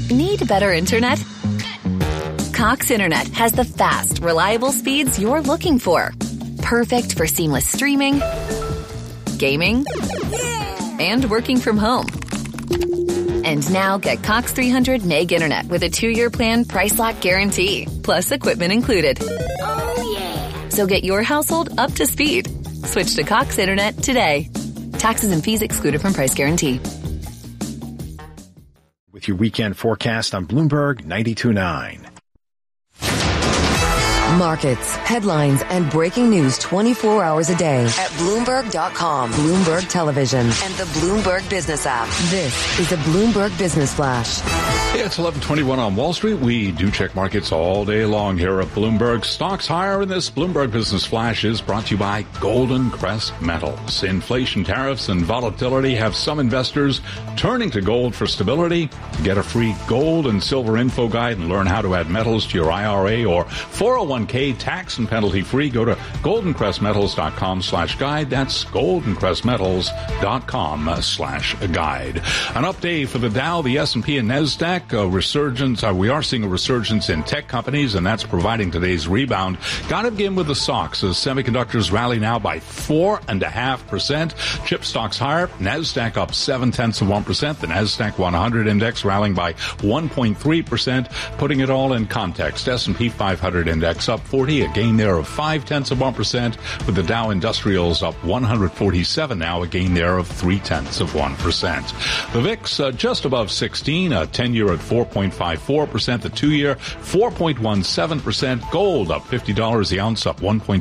Need better internet? Cox Internet has the fast, reliable speeds you're looking for. Perfect for seamless streaming, gaming, and working from home. And now get Cox 300 meg internet with a 2-year plan price lock guarantee, plus equipment included. Oh, yeah. So get your household up to speed. Switch to Cox Internet today. Taxes and fees excluded from price guarantee. With your weekend forecast on Bloomberg 92.9. Markets, headlines, and breaking news 24 hours a day at Bloomberg.com, Bloomberg Television, and the Bloomberg Business app. This is a Bloomberg Business Flash. Yeah, it's 11:21 on Wall Street. We do check markets all day long here at Bloomberg. Stocks higher in this Bloomberg Business Flash is brought to you by Golden Crest Metals. Inflation, tariffs, and volatility have some investors turning to gold for stability. Get a free gold and silver info guide and learn how to add metals to your IRA or 401k tax and penalty free. Go to goldencrestmetals.com/guide. That's goldencrestmetals.com/guide. An update for the Dow, the S&P, and NASDAQ. Resurgence. We are seeing a resurgence in tech companies, and that's providing today's rebound. Got to begin with the stocks as semiconductors rally now by 4.5%. Chip stocks higher. NASDAQ up 0.7%. The NASDAQ 100 index rallying by 1.3%. Putting it all in context, S&P 500 index up 40, a gain there of 0.5%, with the Dow Industrials up 147 now, a gain there of 0.3%. The VIX just above 16, a 10-year at 4.54%, the 2-year 4.17%, gold up $50 the ounce, up 1.